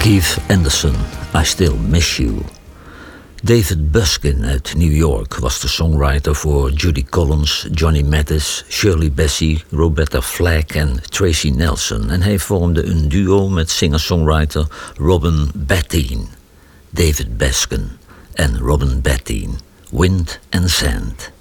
Keith Anderson, I Still Miss You. David Buskin uit New York was de songwriter voor Judy Collins, Johnny Mathis, Shirley Bassey, Roberta Flack en Tracy Nelson. En hij vormde een duo met singer-songwriter Robin Bateen. David Buskin en Robin Bateen, Wind and Sand.